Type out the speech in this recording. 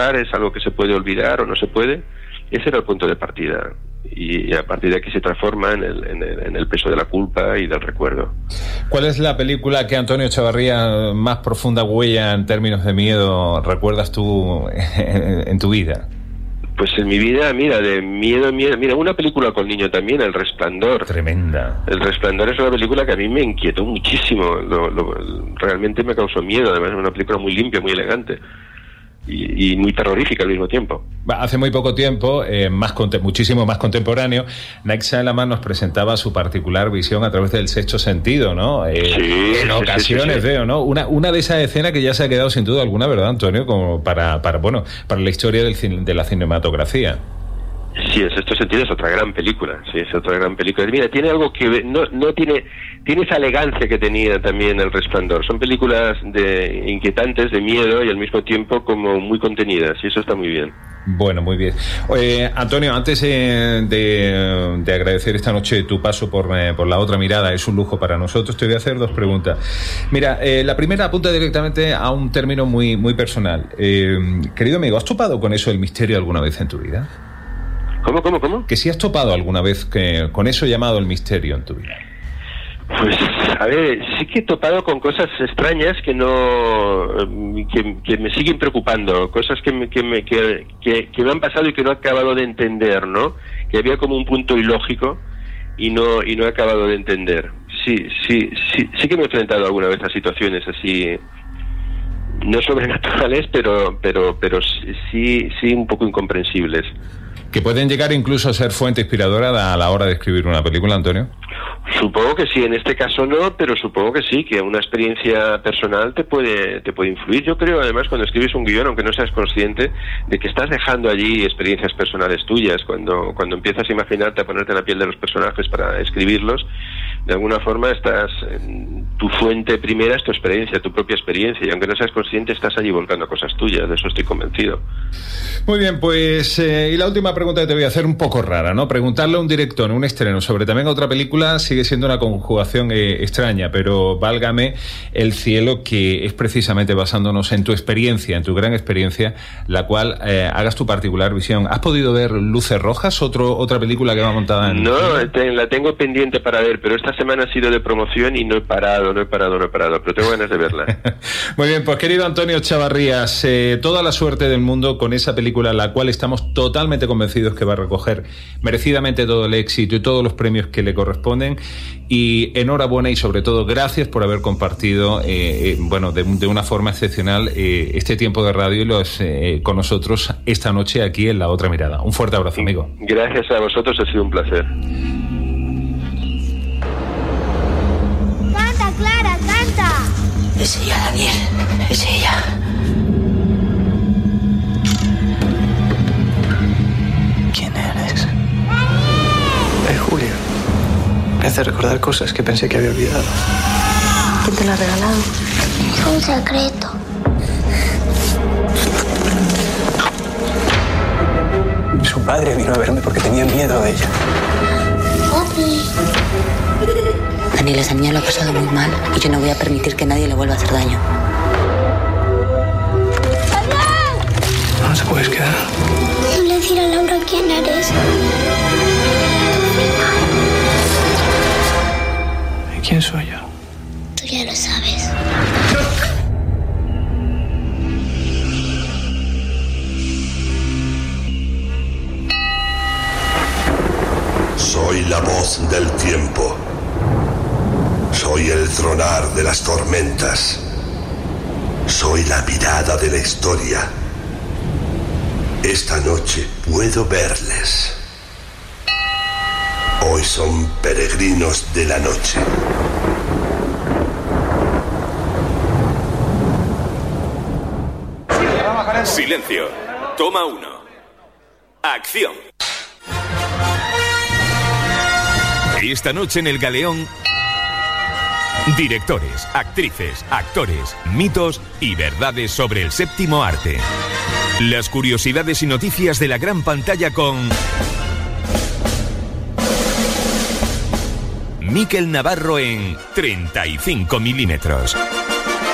es algo que se puede olvidar o no se puede. Ese era el punto de partida, y a partir de aquí se transforma en el peso de la culpa y del recuerdo. ¿Cuál es la película que, Antonio Echevarría, más profunda huella en términos de miedo recuerdas tú en tu vida? Pues en mi vida, mira, de miedo, mira, una película con niño también, El Resplandor. Tremenda. El Resplandor es una película que a mí me inquietó muchísimo, realmente me causó miedo, además es una película muy limpia, muy elegante. Y muy terrorífica al mismo tiempo. Hace muy poco tiempo, muchísimo más contemporáneo, Night Shyamalan nos presentaba su particular visión a través del sexto sentido, ¿no? Sí, en ocasiones veo, ¿no? Una de esas escenas que ya se ha quedado sin duda alguna, ¿verdad, Antonio? Como para la historia de la cinematografía. Sí, en este sentido es otra gran película. Sí, es otra gran película. Mira, tiene algo que no tiene esa elegancia que tenía también El Resplandor. Son películas inquietantes, de miedo y al mismo tiempo como muy contenidas, y eso está muy bien. Bueno, muy bien. Antonio, antes de agradecer esta noche tu paso por La Otra Mirada, es un lujo para nosotros, te voy a hacer dos preguntas. Mira, la primera apunta directamente a un término muy, muy personal. Querido amigo, ¿has topado con eso del misterio alguna vez en tu vida? ¿Cómo? Que si has topado alguna vez con eso llamado el misterio en tu vida. Pues, a ver, sí que he topado con cosas extrañas que me siguen preocupando, cosas que me han pasado y que no he acabado de entender, ¿no? Que había como un punto ilógico y no he acabado de entender. Sí que me he enfrentado alguna vez a situaciones así, no sobrenaturales, pero sí un poco incomprensibles. ¿Que pueden llegar incluso a ser fuente inspiradora a la hora de escribir una película, Antonio? Supongo que sí, en este caso no, pero supongo que sí, que una experiencia personal te puede influir. Yo creo, además, cuando escribes un guión, aunque no seas consciente de que estás dejando allí experiencias personales tuyas, cuando empiezas a imaginarte, a ponerte en la piel de los personajes para escribirlos, de alguna forma tu fuente primera es tu experiencia, tu propia experiencia, y aunque no seas consciente, estás allí volcando cosas tuyas, de eso estoy convencido. Muy bien, pues, y la última pregunta que te voy a hacer, un poco rara, ¿no? Preguntarle a un director en un estreno sobre también otra película sigue siendo una conjugación extraña, pero válgame el cielo que es precisamente basándonos en tu experiencia, en tu gran experiencia, la cual hagas tu particular visión. ¿Has podido ver Luces Rojas, otra película que va montada en...? No, la tengo pendiente para ver, pero esta semana ha sido de promoción y no he parado, pero tengo ganas de verla. Muy bien, pues querido Antonio Echevarrías, toda la suerte del mundo con esa película, la cual estamos totalmente convencidos que va a recoger merecidamente todo el éxito y todos los premios que le corresponden, y enhorabuena y sobre todo gracias por haber compartido de una forma excepcional este tiempo de radio con nosotros esta noche aquí en La Otra Mirada. Un fuerte abrazo, amigo. Gracias a vosotros, ha sido un placer. ¡Canta, Clara, canta! Es ella, Daniel, es ella. ¿Quién eres? ¡Daniel! Julia. Me hace recordar cosas que pensé que había olvidado. ¿Quién te la ha regalado? Es un secreto. Su padre vino a verme porque tenía miedo de ella. Papi. Daniel, esa niña lo ha pasado muy mal y yo no voy a permitir que nadie le vuelva a hacer daño. No nos puedes quedar. No le decir a Laura quién eres. ¿Y quién soy yo? Tú ya lo sabes. Soy la voz del tiempo. Soy el tronar de las tormentas. Soy la mirada de la historia. Esta noche puedo verles. Hoy son peregrinos de la noche. Silencio. Toma 1. Acción. Esta noche en El Galeón, directores, actrices, actores, mitos y verdades sobre el séptimo arte. Las curiosidades y noticias de la gran pantalla con Miquel Navarro en 35 milímetros.